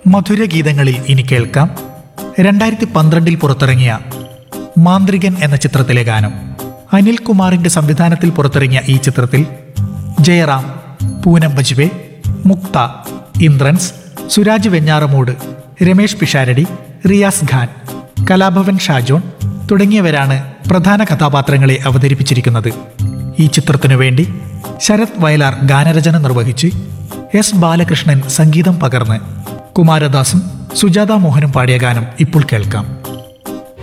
മധുരഗീതങ്ങളിൽ ഇനി കേൾക്കാം 2012 പുറത്തിറങ്ങിയ മാന്ത്രികൻ എന്ന ചിത്രത്തിലെ ഗാനം. അനിൽ കുമാറിന്റെ സംവിധാനത്തിൽ പുറത്തിറങ്ങിയ ഈ ചിത്രത്തിൽ ജയറാം, പൂനം ബജ്പേ, മുക്ത, ഇന്ദ്രൻസ്, സുരാജ് വെഞ്ഞാറമൂട്, രമേഷ് പിഷാരടി, റിയാസ് ഖാൻ, കലാഭവൻ ഷാജോൺ തുടങ്ങിയവരാണ് പ്രധാന കഥാപാത്രങ്ങളെ അവതരിപ്പിച്ചിരിക്കുന്നത്. ഈ ചിത്രത്തിനു വേണ്ടി ശരത് വയലാർ ഗാനരചന നിർവഹിച്ച് എസ് ബാലകൃഷ്ണൻ സംഗീതം പകർന്ന് കുമാരദാസും സുജാത മോഹനും പാടിയ ഗാനം ഇപ്പോൾ കേൾക്കാം.